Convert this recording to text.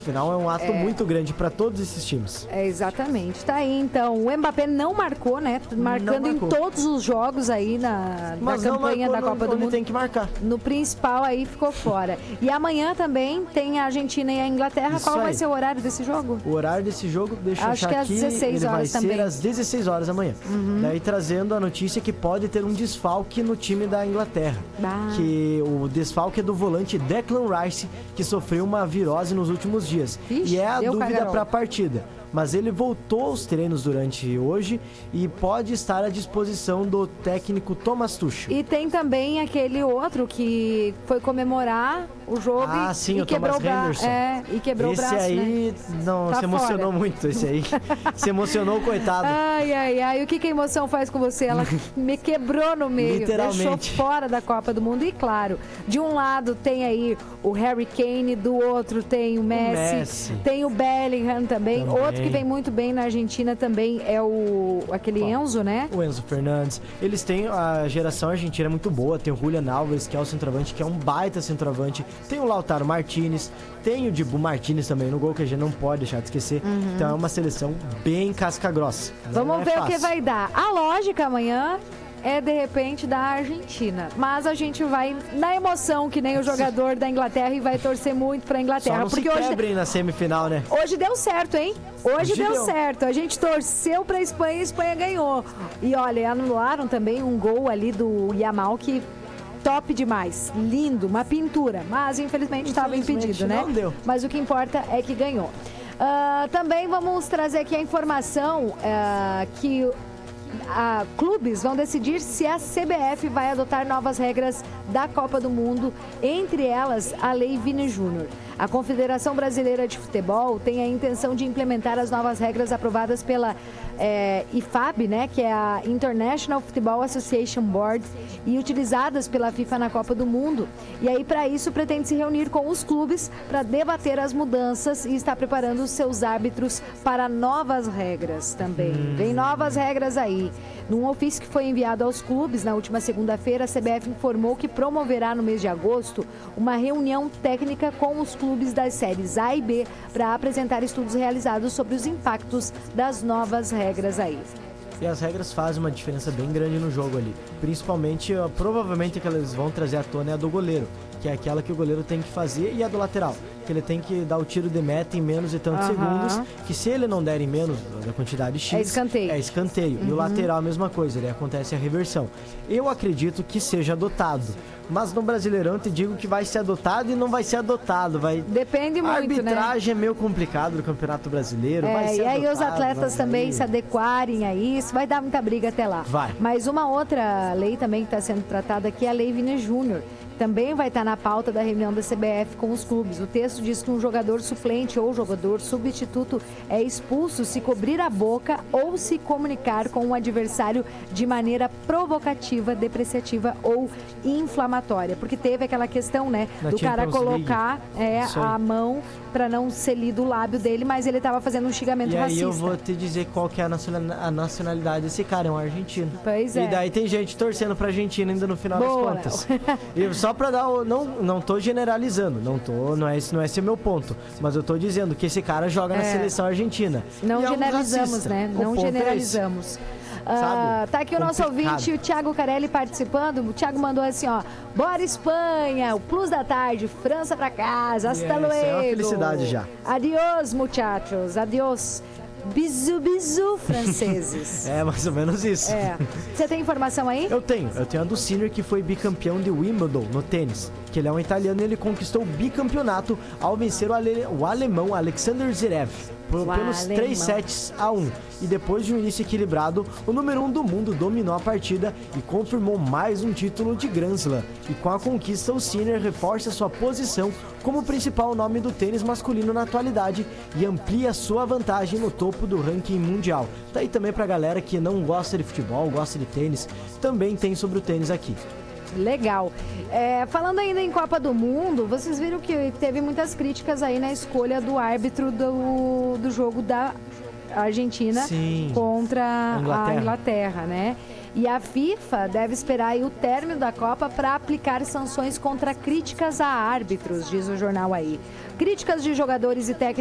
Afinal, é um ato muito grande para todos esses times. Exatamente. Tá aí, então. O Mbappé não marcou, né? Marcando em todos os jogos aí na campanha da Copa do Mundo. Tem que marcar. No principal aí ficou fora. E amanhã também tem a Argentina e a Inglaterra. Qual vai ser o horário desse jogo? O horário desse jogo, deixa eu achar aqui. Acho que é às 16 horas também. Vai ser às 16 horas amanhã. Daí trazendo a notícia que pode ter um desfalque no time da Inglaterra. Que o desfalque é do volante Declan Rice, que sofreu uma virose nos últimos dias. Ixi, e é a dúvida para a partida. Mas ele voltou aos treinos durante hoje e pode estar à disposição do técnico Thomas Tuchel. E tem também aquele outro que foi comemorar o jogo e quebrou o braço. E quebrou o braço, esse aí não se emocionou muito, esse aí. Se emocionou, coitado. Ai, o que a emoção faz com você? Ela me quebrou no meio, literalmente. Deixou fora da Copa do Mundo. E claro, de um lado tem aí o Harry Kane, do outro tem o Messi. Tem o Bellingham também. Outro que vem muito bem na Argentina também é aquele Enzo, né? O Enzo Fernandes. Eles têm a geração argentina muito boa. Tem o Julian Álvares, que é o centroavante, que é um baita centroavante. Tem o Lautaro Martinez. Tem o Dibu Martinez também no gol, que a gente não pode deixar de esquecer. Então é uma seleção bem casca-grossa. Vamos ver o que vai dar. A lógica amanhã é, de repente, da Argentina. Mas a gente vai na emoção, que nem o jogador da Inglaterra, e vai torcer muito pra Inglaterra. Só não porque se quebrem na semifinal, né? Hoje deu certo, hein? Hoje deu certo. A gente torceu pra Espanha e a Espanha ganhou. E olha, anularam também um gol ali do Yamal, que top demais. Lindo, uma pintura. Mas, infelizmente, estava impedido, né? Não deu. Mas o que importa é que ganhou. Também vamos trazer aqui a informação que clubes vão decidir se a CBF vai adotar novas regras da Copa do Mundo, entre elas a Lei Vini Júnior. A Confederação Brasileira de Futebol tem a intenção de implementar as novas regras aprovadas pela IFAB, né, que é a International Football Association Board, e utilizadas pela FIFA na Copa do Mundo. E aí, para isso, pretende se reunir com os clubes para debater as mudanças e está preparando os seus árbitros para novas regras também. Vem novas regras aí. Num ofício que foi enviado aos clubes na última segunda-feira, a CBF informou que promoverá no mês de agosto uma reunião técnica com os clubes das séries A e B para apresentar estudos realizados sobre os impactos das novas regras aí. E as regras fazem uma diferença bem grande no jogo ali. Principalmente, provavelmente, que eles vão trazer à tona é a do goleiro, que é aquela que o goleiro tem que fazer, e a do lateral, que ele tem que dar o tiro de meta em menos de tantos segundos, que se ele não der em menos da quantidade X, é escanteio. E o lateral a mesma coisa, ali acontece a reversão. Eu acredito que seja adotado, mas no Brasileirão eu te digo que vai ser adotado e não vai ser adotado. Depende muito, né? A arbitragem é meio complicado do Campeonato Brasileiro. Vai ser e aí adotado, os atletas também se adequarem a isso, vai dar muita briga até lá. Vai. Mas uma outra lei também que está sendo tratada aqui é a Lei Vini Júnior. Também vai estar na pauta da reunião da CBF com os clubes. O texto diz que um jogador suplente ou jogador substituto é expulso se cobrir a boca ou se comunicar com o adversário de maneira provocativa, depreciativa ou inflamatória. Porque teve aquela questão, né, do cara colocar a mão para não ser lido o lábio dele, mas ele estava fazendo um xingamento racista. E aí eu vou te dizer qual que é a nacionalidade desse cara, é um argentino. Pois é. E daí tem gente torcendo pra Argentina ainda no final das contas. E só pra dar não tô generalizando, não é esse o meu ponto, mas eu tô dizendo que esse cara joga na seleção argentina. Não generalizamos, né? Não generalizamos. Tá aqui o nosso ouvinte, o Thiago Carelli, participando. O Thiago mandou assim, ó: bora Espanha, o Plus da Tarde, França pra casa, hasta luego. É uma felicidade já. Adiós, muchachos, adiós. Bizu, bizu, franceses. É mais ou menos isso. Você tem informação aí? Eu tenho a do Sinner, que foi bicampeão de Wimbledon no tênis, que ele é um italiano e ele conquistou o bicampeonato ao vencer o alemão Alexander Zverev pelos 3-1. E depois de um início equilibrado, o número 1 do mundo dominou a partida e confirmou mais um título de Grand Slam. E com a conquista, o Sinner reforça sua posição como o principal nome do tênis masculino na atualidade e amplia sua vantagem no topo do ranking mundial. Tá aí também pra galera que não gosta de futebol, gosta de tênis, também tem sobre o tênis aqui. Legal. Falando ainda em Copa do Mundo, vocês viram que teve muitas críticas aí na escolha do árbitro do jogo da Argentina contra a Inglaterra, né? E a FIFA deve esperar aí o término da Copa para aplicar sanções contra críticas a árbitros, diz o jornal aí. Críticas de jogadores e técnicos